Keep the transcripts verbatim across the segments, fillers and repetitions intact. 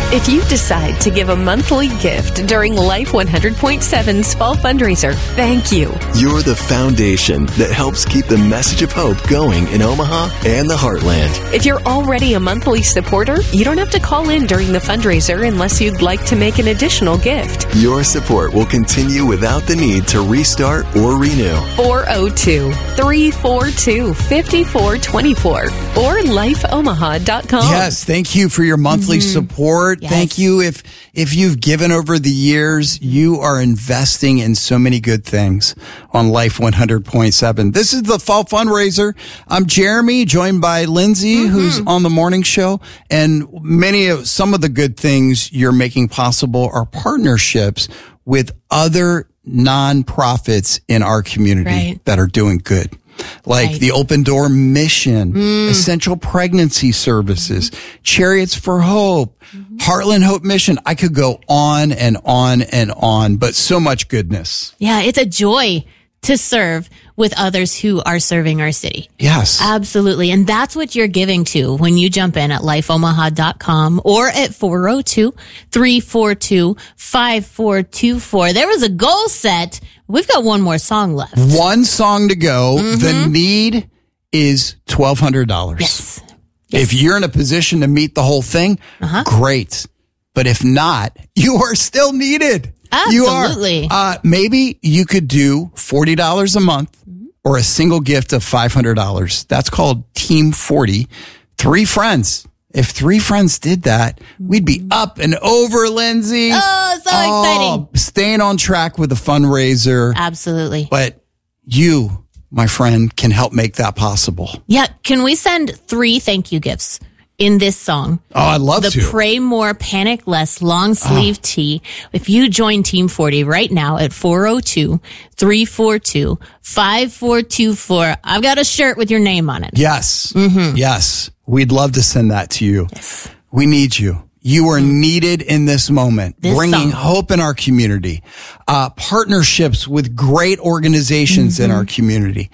If you decide to give a monthly gift during Life one hundred point seven's Fall Fundraiser, thank you. You're the foundation that helps keep the message of hope going in Omaha and the Heartland. If you're already a monthly supporter, you don't have to call in during the fundraiser unless you'd like to make an additional gift. Your support will continue without the need to restart or renew. four oh two, three four two, five four two four or life omaha dot com. Yes, thank you for your monthly mm-hmm. support. Yes. Thank you. If if you've given over the years, you are investing in so many good things on Life one hundred point seven. This is the Fall Fundraiser. I'm Jeremy, joined by Lindsay, mm-hmm. who's on the morning show. And many of some of the good things you're making possible are partnerships with other nonprofits in our community right. that are doing good. Like right. the Open Door Mission, mm. Essential Pregnancy Services, mm-hmm. Chariots for Hope, mm-hmm. Heartland Hope Mission. I could go on and on and on, but so much goodness. Yeah, it's a joy to serve with others who are serving our city. Yes. Absolutely. And that's what you're giving to when you jump in at life omaha dot com or at four oh two, three four two, five four two four. There was a goal set. We've got one more song left. One song to go. Mm-hmm. The need is twelve hundred dollars. Yes. yes. If you're in a position to meet the whole thing, uh-huh. great. But if not, you are still needed. Absolutely. You are. Uh, maybe you could do forty dollars a month mm-hmm. or a single gift of five hundred dollars. That's called Team forty. Three friends. If three friends did that, we'd be up and over, Lindsay. Oh, so oh, exciting. Staying on track with the fundraiser. Absolutely. But you, my friend, can help make that possible. Yeah. Can we send three thank you gifts in this song? Oh, I'd love the to. The Pray More, Panic Less long sleeve oh. tee. If you join Team forty right now at four oh two, three four two, five four two four, I've got a shirt with your name on it. Yes. Mm-hmm. Yes. We'd love to send that to you. Yes. We need you. You are needed in this moment, this bringing song. hope in our community, uh, partnerships with great organizations mm-hmm. in our community.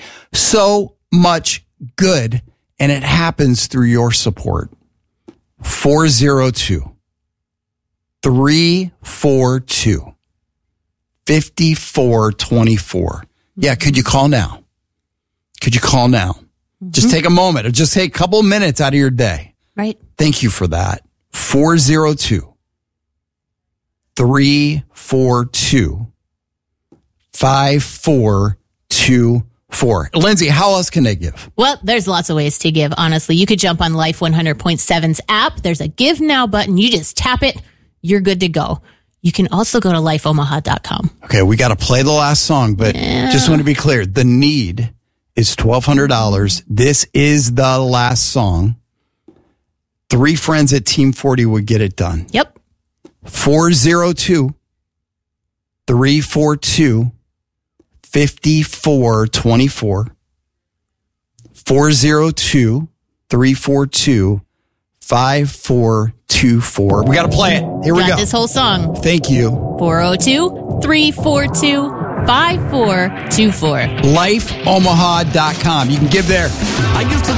So much good. And it happens through your support. four oh two, three four two, five four two four. Yeah, could you call now? Could you call now? Mm-hmm. Just take a moment or just take a couple of minutes out of your day. Right. Thank you for that. four oh two, three four two, five four two four. Lindsay, how else can they give? Well, there's lots of ways to give, honestly. You could jump on Life one hundred point seven's app. There's a Give Now button. You just tap it. You're good to go. You can also go to life omaha dot com. Okay, we got to play the last song, but yeah. just want to be clear. The need is twelve hundred dollars. This is the last song. Three friends at Team forty would get it done. Yep. four oh two, three four two, five four two four. four oh two, three four two, five four two four. We got to play it. Here got we go. This whole song. Thank you. four oh two, three four two, five four two four. life omaha dot com. You can give there. I used to